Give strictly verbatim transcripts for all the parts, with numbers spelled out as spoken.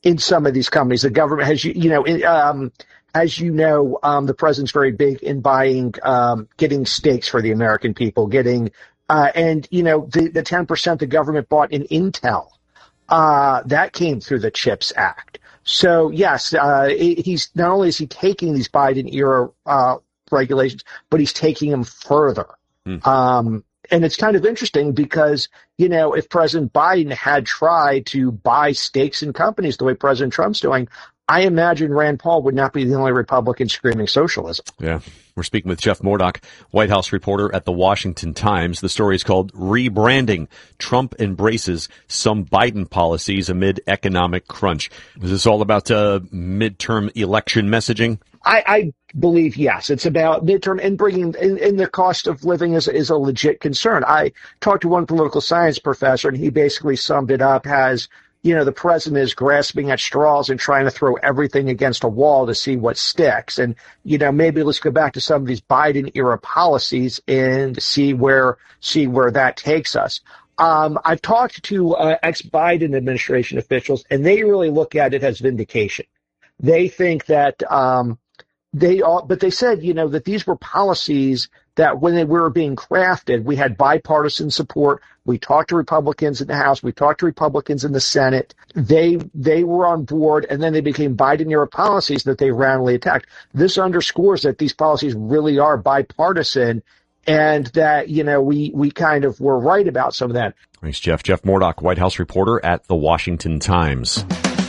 in some of these companies. The government has, you know, um, as you know, um, the president's very big in buying, um, getting stakes for the American people, getting, uh, and, you know, the, the ten percent the government bought in Intel, uh, that came through the CHIPS Act. So, yes, uh, he's not only is he taking these Biden era, uh, regulations, but he's taking them further. Hmm. Um, and it's kind of interesting because, you know, if President Biden had tried to buy stakes in companies the way President Trump's doing, I imagine Rand Paul would not be the only Republican screaming socialism. Yeah. We're speaking with Jeff Murdoch, White House reporter at the Washington Times. The story is called Rebranding. Trump Embraces Some Biden Policies Amid Economic Crunch. Is this all about uh, midterm election messaging? I, I believe, yes. It's about midterm and bringing in, in the cost of living is, is a legit concern. I talked to one political science professor, and he basically summed it up as, you know, the president is grasping at straws and trying to throw everything against a wall to see what sticks. And, you know, maybe let's go back to some of these Biden era policies and see where, see where that takes us. Um, I've talked to uh, ex-Biden administration officials, and they really look at it as vindication. They think that, um, they all, but they said, you know, that these were policies that when they were being crafted, we had bipartisan support. We talked to Republicans in the House. We talked to Republicans in the Senate. They they were on board, and then they became Biden-era policies that they roundly attacked. This underscores that these policies really are bipartisan, and that, you know, we, we kind of were right about some of that. Thanks, Jeff. Jeff Murdoch, White House reporter at the Washington Times.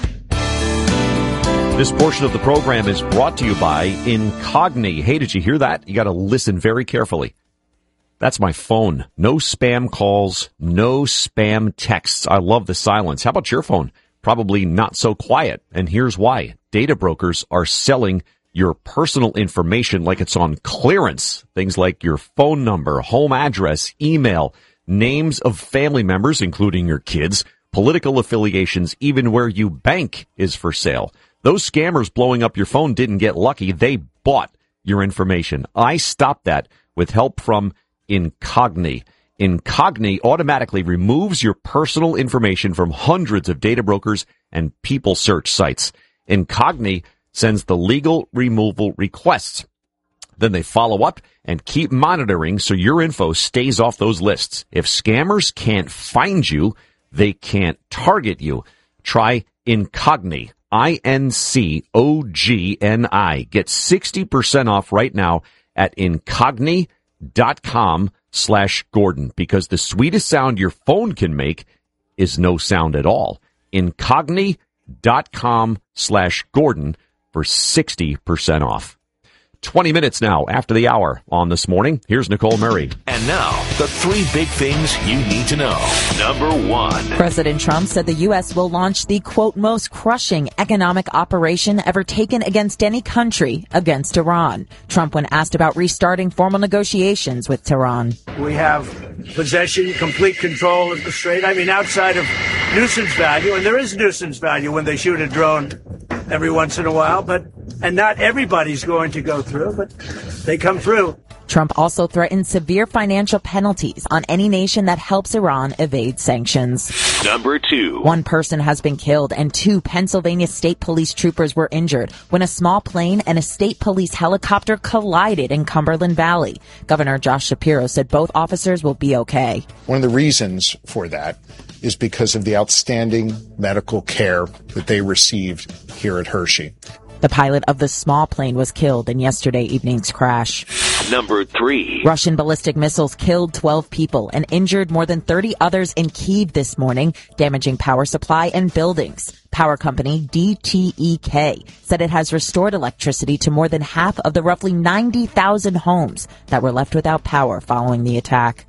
This portion of the program is brought to you by Incogni. Hey, did you hear that? You got to listen very carefully. That's my phone. No spam calls, no spam texts. I love the silence. How about your phone? Probably not so quiet. And here's why. Data brokers are selling your personal information like it's on clearance. Things like your phone number, home address, email, names of family members, including your kids, political affiliations, even where you bank is for sale. Those scammers blowing up your phone didn't get lucky. They bought your information. I stopped that with help from Incogni. Incogni automatically removes your personal information from hundreds of data brokers and people search sites. Incogni sends the legal removal requests. Then they follow up and keep monitoring so your info stays off those lists. If scammers can't find you, they can't target you. Try Incogni. I N C O G N I. Get sixty percent off right now at incogni.com slash Gordon, because the sweetest sound your phone can make is no sound at all. Incogni.com slash Gordon for sixty percent off. twenty minutes now after the hour on This Morning. Here's Nicole Murray. And now, the three big things you need to know. Number one. President Trump said the U S will launch the, quote, most crushing economic operation ever taken against any country against Iran. Trump, when asked about restarting formal negotiations with Tehran. We have possession, complete control of the Strait. I mean, outside of nuisance value, and there is nuisance value when they shoot a drone every once in a while, but and not everybody's going to go through, but they come through. Trump also threatened severe financial penalties on any nation that helps Iran evade sanctions. Number two. One person has been killed and two Pennsylvania State Police troopers were injured when a small plane and a state police helicopter collided in Cumberland Valley. Governor Josh Shapiro said both officers will be okay. One of the reasons for that is because of the outstanding medical care that they received here at Hershey. The pilot of the small plane was killed in yesterday evening's crash. Number three. Russian ballistic missiles killed twelve people and injured more than thirty others in Kyiv this morning, damaging power supply and buildings. Power company D T E K said it has restored electricity to more than half of the roughly ninety thousand homes that were left without power following the attack.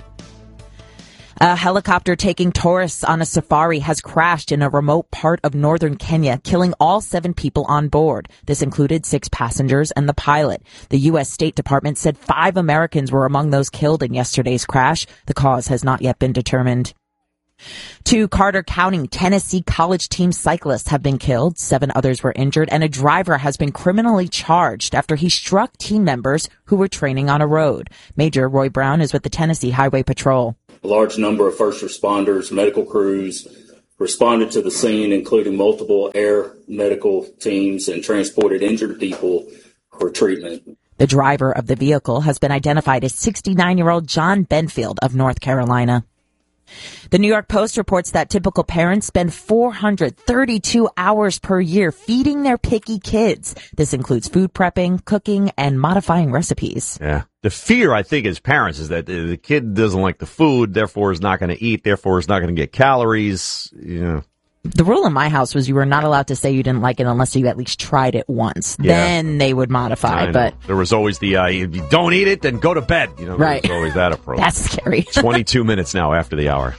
A helicopter taking tourists on a safari has crashed in a remote part of northern Kenya, killing all seven people on board. This included six passengers and the pilot. The U S State Department said five Americans were among those killed in yesterday's crash. The cause has not yet been determined. Two Carter County, Tennessee college team cyclists have been killed, seven others were injured, and a driver has been criminally charged after he struck team members who were training on a road. Major Roy Brown is with the Tennessee Highway Patrol. A large number of first responders, medical crews, responded to the scene, including multiple air medical teams, and transported injured people for treatment. The driver of the vehicle has been identified as sixty-nine-year-old John Benfield of North Carolina. The New York Post reports that typical parents spend four hundred thirty-two hours per year feeding their picky kids. This includes food prepping, cooking, and modifying recipes. Yeah. The fear, I think, as parents is that the kid doesn't like the food, therefore is not going to eat, therefore is not going to get calories. You know. The rule in my house was you were not allowed to say you didn't like it unless you at least tried it once. Yeah. Then they would modify. But there was always the, uh, if you don't eat it, then go to bed. You know, right. There was always that approach. That's scary. twenty-two minutes now after the hour.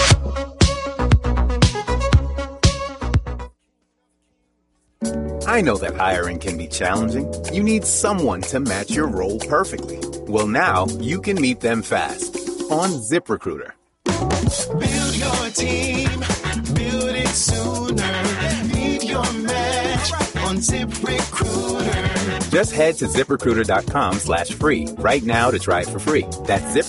I know that hiring can be challenging. You need someone to match your role perfectly. Well, now you can meet them fast on ZipRecruiter. Build your team, build it sooner. Meet your match on ZipRecruiter. Just head to ZipRecruiter.com slash free right now to try it for free. That's zip